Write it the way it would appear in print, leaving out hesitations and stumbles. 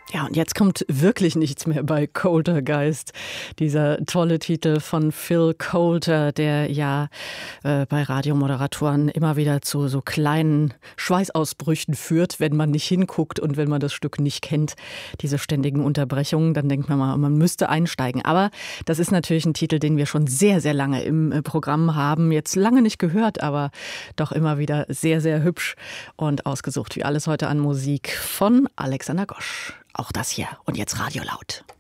Ja, und jetzt kommt wirklich nichts mehr bei Coultergeist. Dieser tolle Titel von Phil Coulter, der ja bei Radiomoderatoren immer wieder zu so kleinen Schweißausbrüchen führt, wenn man nicht hinguckt und wenn man das Stück nicht kennt. Diese ständigen Unterbrechungen, dann denkt man mal, man müsste einsteigen. Aber das ist natürlich ein Titel, den wir schon sehr, sehr lange im Programm haben. Jetzt lange nicht gehört, aber doch immer wieder sehr, sehr hübsch und ausgesucht wie alles heute an Musik von Alexander Gosch. Auch das hier und jetzt Radio laut.